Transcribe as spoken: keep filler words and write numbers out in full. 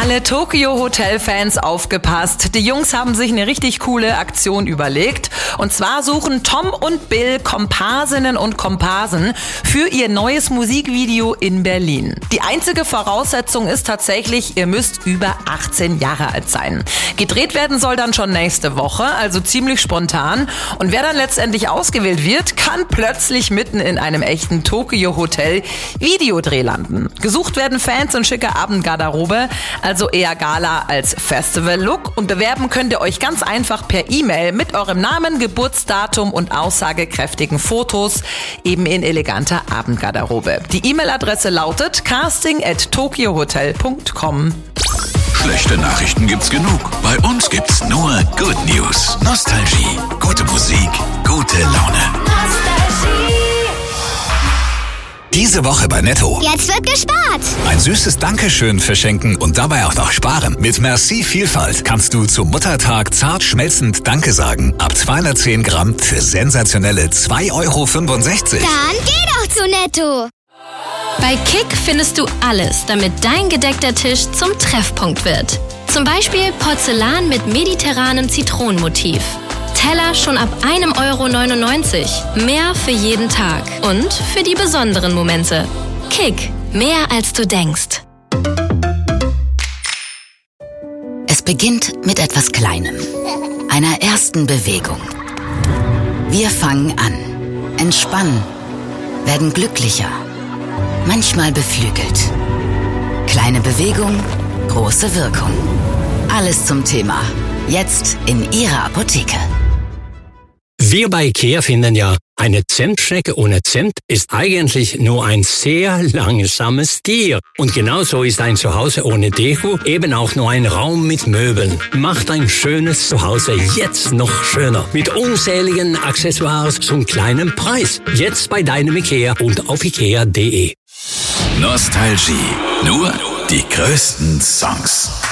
Alle Tokio Hotel-Fans aufgepasst. Die Jungs haben sich eine richtig coole Aktion überlegt. Und zwar suchen Tom und Bill Komparsinnen und Komparsen für ihr neues Musikvideo in Berlin. Die einzige Voraussetzung ist tatsächlich, ihr müsst über achtzehn Jahre alt sein. Gedreht werden soll dann schon nächste Woche, also ziemlich spontan. Und wer dann letztendlich ausgewählt wird, kann plötzlich mitten in einem echten Tokio Hotel Videodreh landen. Gesucht werden Fans in schicker Abendgarderobe, also eher Gala als Festival-Look. Und bewerben könnt ihr euch ganz einfach per E-Mail mit eurem Namen, Geburtsdatum und aussagekräftigen Fotos, eben in eleganter Abendgarderobe. Die E-Mail-Adresse lautet casting at tokyohotel punkt com. Schlechte Nachrichten gibt's genug. Bei uns gibt's nur Good News. Nostalgie, gute Musik, gute Laune. Nostalgie. Diese Woche bei Netto. Jetzt wird gespart. Ein süßes Dankeschön verschenken und dabei auch noch sparen. Mit Merci Vielfalt kannst du zum Muttertag zart schmelzend Danke sagen. Ab zweihundertzehn Gramm für sensationelle zwei Euro fünfundsechzig. Dann geh doch zu Netto. Bei Kick findest du alles, damit dein gedeckter Tisch zum Treffpunkt wird. Zum Beispiel Porzellan mit mediterranem Zitronenmotiv. Teller schon ab einem Euro neunundneunzig. Mehr für jeden Tag und für die besonderen Momente. Kick, mehr als du denkst. Es beginnt mit etwas Kleinem, einer ersten Bewegung. Wir fangen an, entspannen, werden glücklicher, manchmal beflügelt. Kleine Bewegung, große Wirkung. Alles zum Thema. Jetzt in Ihrer Apotheke. Wir bei IKEA finden ja, eine Zentschnecke ohne Zent ist eigentlich nur ein sehr langsames Tier. Und genauso ist ein Zuhause ohne Deko eben auch nur ein Raum mit Möbeln. Macht ein schönes Zuhause jetzt noch schöner. Mit unzähligen Accessoires zum kleinen Preis. Jetzt bei deinem IKEA und auf ikea punkt de. Nostalgie. Nur die größten Songs.